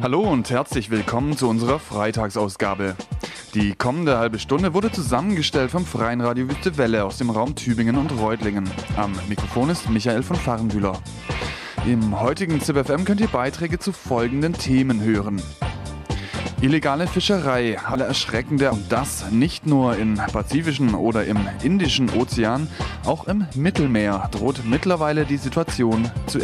Hallo und herzlich willkommen zu unserer Freitagsausgabe. Die kommende halbe Stunde wurde zusammengestellt vom Freien Radio Wüste Welle aus dem Raum Tübingen und Reutlingen. Am Mikrofon ist Michael von Fahrenbühler. Im heutigen ZipFM könnt ihr Beiträge zu folgenden Themen hören. Illegale Fischerei, alle erschreckende, und das nicht nur im Pazifischen oder im Indischen Ozean, auch im Mittelmeer droht mittlerweile die Situation zu